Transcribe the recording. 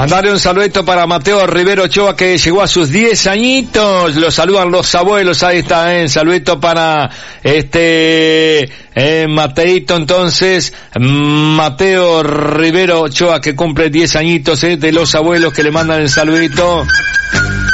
Mandarle un saludito para Mateo Rivero Ochoa, que llegó a sus 10 añitos. Lo saludan los abuelos. Ahí está, saludito para Mateito, entonces, Mateo Rivero Ochoa, que cumple 10 añitos, de los abuelos, que le mandan el saludito.